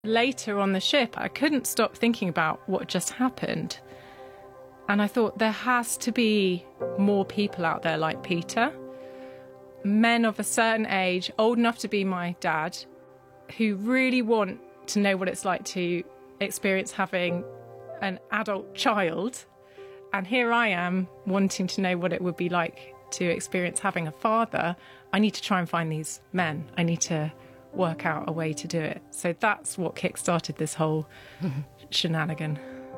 Later on the ship, I couldn't stop thinking about what just happened. And I thought there has to be more people out there like Peter. Men of a certain age, old enough to be my dad, who really want to know what it's like to experience having an adult child. And here I am wanting to know what it would be like to experience having a father. I need to try and find these men. I need to work out a way to do it. So that's what kick-started this whole shenanigan.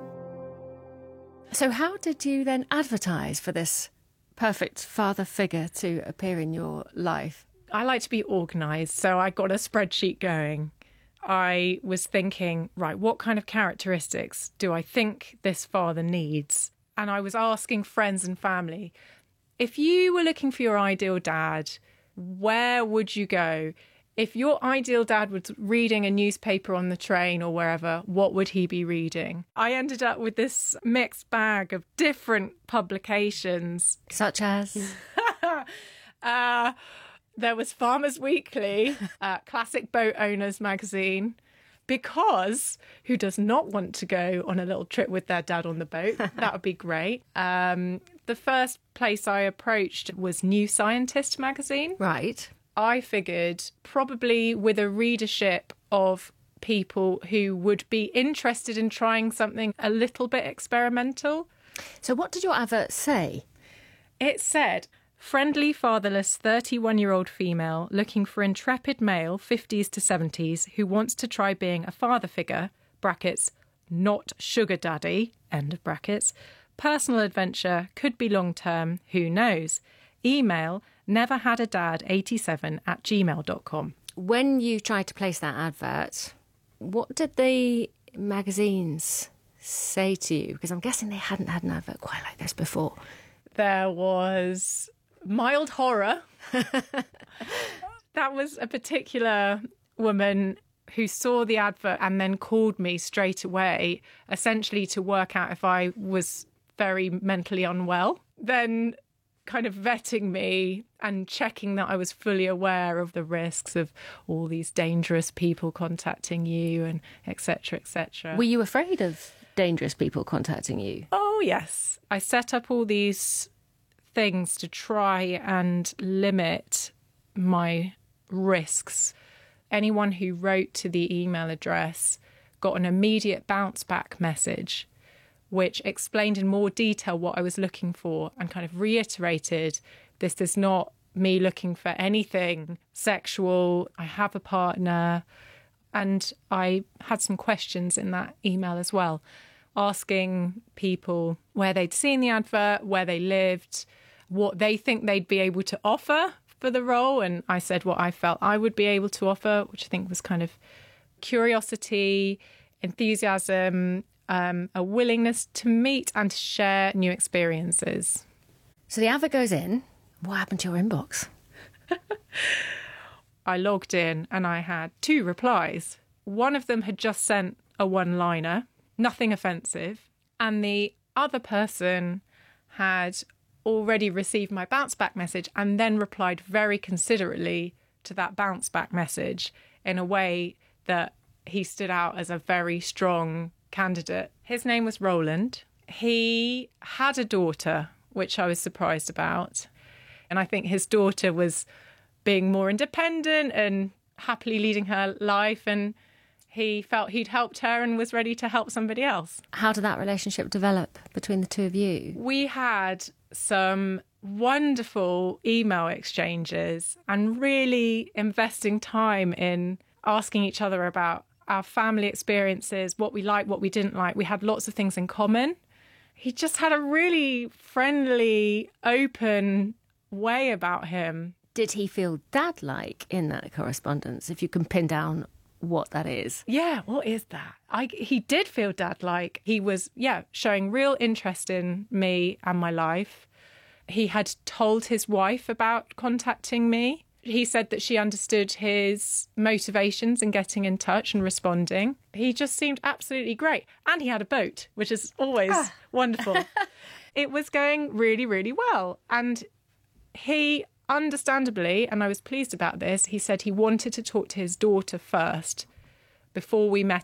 So how did you then advertise for this perfect father figure to appear in your life? I like to be organised, so I got a spreadsheet going. I was thinking, right, what kind of characteristics do I think this father needs? And I was asking friends and family, if you were looking for your ideal dad, where would you go? If your ideal dad was reading a newspaper on the train or wherever, what would he be reading? I ended up with this mixed bag of different publications. Such as? There was Farmers Weekly, Classic Boat Owners magazine, because who does not want to go on a little trip with their dad on the boat? That would be great. The first place I approached was New Scientist magazine. Right. I figured probably with a readership of people who would be interested in trying something a little bit experimental. So what did your advert say? It said, friendly, fatherless, 31-year-old female looking for intrepid male, 50s to 70s, who wants to try being a father figure, brackets, not sugar daddy, end of brackets. Personal adventure, could be long-term, who knows. Email, neverhadadad87@gmail.com. When you tried to place that advert, what did the magazines say to you? Because I'm guessing they hadn't had an advert quite like this before. There was mild horror. That was a particular woman who saw the advert and then called me straight away, essentially to work out if I was very mentally unwell. Then kind of vetting me and checking that I was fully aware of the risks of all these dangerous people contacting you and et cetera, et cetera. Were you afraid of dangerous people contacting you? Oh, yes. I set up all these things to try and limit my risks. Anyone who wrote to the email address got an immediate bounce back message which explained in more detail what I was looking for and kind of reiterated, this is not me looking for anything sexual. I have a partner. And I had some questions in that email as well, asking people where they'd seen the advert, where they lived, what they think they'd be able to offer for the role. And I said what I felt I would be able to offer, which I think was kind of curiosity, enthusiasm, a willingness to meet and to share new experiences. So the advert goes in. What happened to your inbox? I logged in and I had 2 replies. One of them had just sent a one-liner, nothing offensive, and the other person had already received my bounce back message and then replied very considerately to that bounce back message in a way that he stood out as a very strong candidate. His name was Roland. He had a daughter, which I was surprised about. And I think his daughter was being more independent and happily leading her life. And he felt he'd helped her and was ready to help somebody else. How did that relationship develop between the two of you? We had some wonderful email exchanges and really investing time in asking each other about our family experiences, what we liked, what we didn't like. We had lots of things in common. He just had a really friendly, open way about him. Did he feel dad-like in that correspondence, if you can pin down what that is? Yeah, what is that? He did feel dad-like. He was, showing real interest in me and my life. He had told his wife about contacting me. He said that she understood his motivations in getting in touch and responding. He just seemed absolutely great. And he had a boat, which is always wonderful. It was going really, really well. And he, understandably, and I was pleased about this, he said he wanted to talk to his daughter first before we met